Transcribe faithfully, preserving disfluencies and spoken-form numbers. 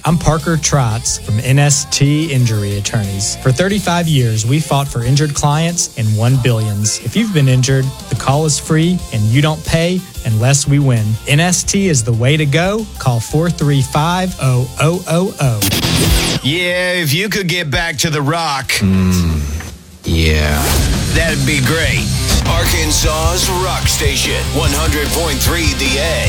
I'm Parker Trotz from N S T Injury Attorneys. For thirty-five years, we fought for injured clients and won billions. If you've been injured, the call is free and you don't pay unless we win. N S T is the way to go. Call four three five, zero zero zero zero. Yeah, if you could get back to the rock. Mm, yeah. That'd be great. Arkansas's rock station, one hundred point three The Edge.